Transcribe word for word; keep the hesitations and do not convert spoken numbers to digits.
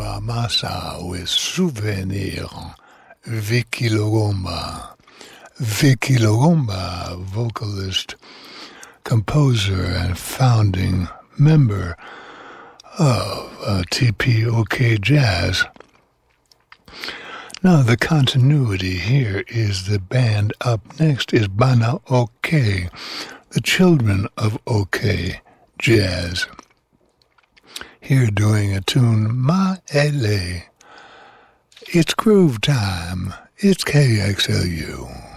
Lumba Masa with Souvenir, Vicky Logomba. Vicky Logomba, vocalist, composer, and founding member of uh, T P O K Jazz. Now, the continuity here is the band up next is Bana OK, the children of OK Jazz. Here doing a tune, Ma Ele. It's groove time. It's K X L U.